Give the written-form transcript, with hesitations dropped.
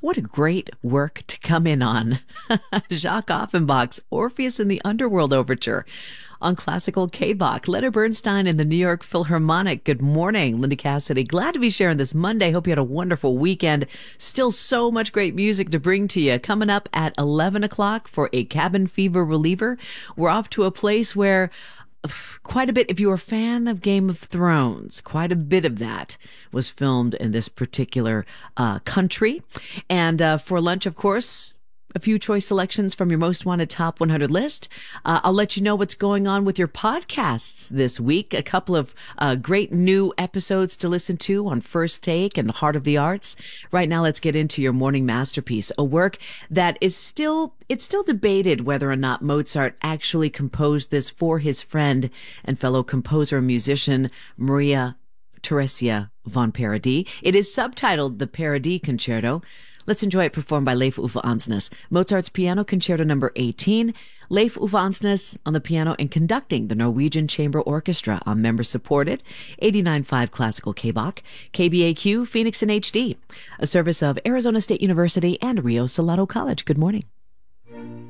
What a great work to come in on. Jacques Offenbach's Orpheus in the Underworld Overture on classical K-Bach. Leonard Bernstein and the New York Philharmonic. Good morning, Linda Cassidy. Glad to be sharing this Monday. Hope you had a wonderful weekend. Still so much great music to bring to you. Coming up at 11 o'clock for a cabin fever reliever. We're off to a place where quite a bit, if you're a fan of Game of Thrones, quite a bit of that was filmed in this particular country. And for lunch, of course, a few choice selections from your most wanted top 100 list. I'll let you know what's going on with your podcasts this week. A couple of great new episodes to listen to on First Take and Heart of the Arts. Right now, let's get into your morning masterpiece, a work that is still debated whether or not Mozart actually composed this for his friend and fellow composer and musician, Maria Theresia von Paradis. It is subtitled the Paradis Concerto. Let's enjoy it performed by Leif Ove Ansnes. Mozart's Piano Concerto number 18. Leif Ove Ansnes on the piano and conducting the Norwegian Chamber Orchestra on member-supported 89.5 Classical K-Bach, KBAQ, Phoenix in HD. A service of Arizona State University and Rio Salado College. Good morning.